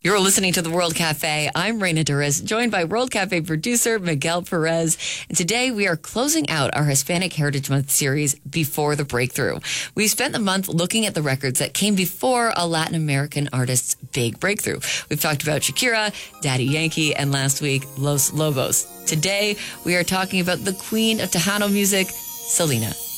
You're listening to the World Cafe. I'm Reina Torres, joined by World Cafe producer Miguel Perez. And today we are closing out our Hispanic Heritage Month series, Before the Breakthrough. We spent the month looking at the records that came before a Latin American artist's big breakthrough. We've talked about Shakira, Daddy Yankee, and last week, Los Lobos. Today, we are talking about the queen of Tejano music, Selena.